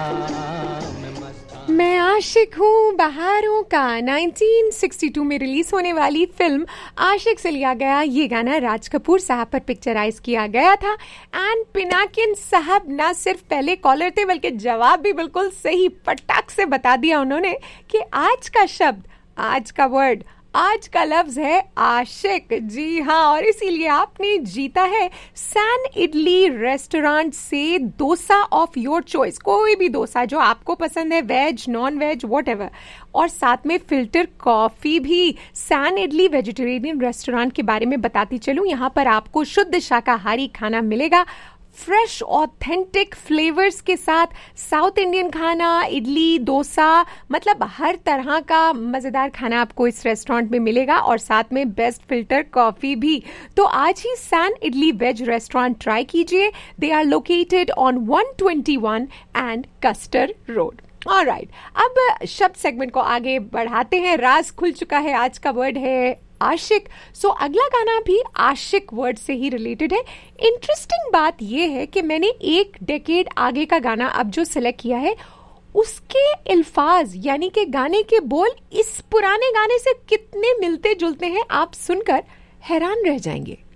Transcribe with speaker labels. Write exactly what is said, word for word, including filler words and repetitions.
Speaker 1: मैं आशिक हूँ बहारों का नाइनटीन सिक्सटी टू में रिलीज होने वाली फिल्म आशिक से लिया गया ये गाना राज कपूर साहब पर पिक्चराइज किया गया था। एंड पिनाकिन साहब ना सिर्फ पहले कॉलर थे बल्कि जवाब भी बिल्कुल सही पटाख से बता दिया उन्होंने कि आज का शब्द, आज का वर्ड, आज का लफ्ज है आशिक। जी हाँ, और इसीलिए आपने जीता है सैन इडली रेस्टोरेंट से डोसा ऑफ योर चॉइस, कोई भी डोसा जो आपको पसंद है, वेज नॉन वेज व्हाटएवर, और साथ में फिल्टर कॉफी भी। सैन इडली वेजिटेरियन रेस्टोरेंट के बारे में बताती चलूं, यहाँ पर आपको शुद्ध शाकाहारी खाना मिलेगा, फ्रेश ऑथेंटिक फ्लेवर्स के साथ। साउथ इंडियन खाना, इडली, डोसा, मतलब हर तरह का मजेदार खाना आपको इस रेस्टोरेंट में मिलेगा, और साथ में बेस्ट फिल्टर कॉफी भी। तो आज ही San idli veg restaurant try कीजिए। They are located on one twenty one and castor road. Alright, अब शब्द सेगमेंट को आगे बढ़ाते हैं। राज खुल चुका है, आज का वर्ड है आशिक। सो so, अगला गाना भी आशिक वर्ड से ही रिलेटेड है। इंटरेस्टिंग बात यह है कि मैंने एक डेकेड आगे का गाना अब जो सिलेक्ट किया है, उसके अल्फाज यानी कि गाने के बोल इस पुराने गाने से कितने मिलते जुलते हैं, आप सुनकर हैरान रह जाएंगे।